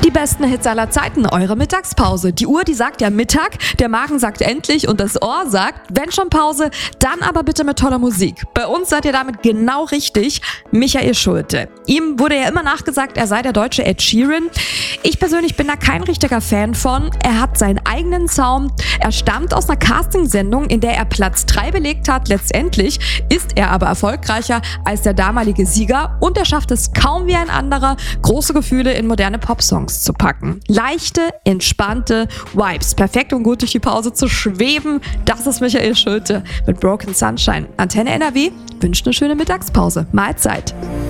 Die besten Hits aller Zeiten, eure Mittagspause. Die Uhr, die sagt ja Mittag, der Magen sagt endlich und das Ohr sagt, wenn schon Pause, dann aber bitte mit toller Musik. Bei uns seid ihr damit genau richtig. Michael Schulte. Ihm wurde ja immer nachgesagt, er sei der deutsche Ed Sheeran. Ich persönlich bin da kein richtiger Fan von. Er hat seinen eigenen Sound. Er stammt aus einer Castingsendung, in der er Platz 3 belegt hat. Letztendlich ist er aber erfolgreicher als der damalige Sieger und er schafft es kaum wie ein anderer, große Gefühle in moderne Popsongs zu packen. Leichte, entspannte Vibes. Perfekt, um gut durch die Pause zu schweben. Das ist Michael Schulte mit Broken Sunshine. Antenne NRW wünscht eine schöne Mittagspause. Mahlzeit.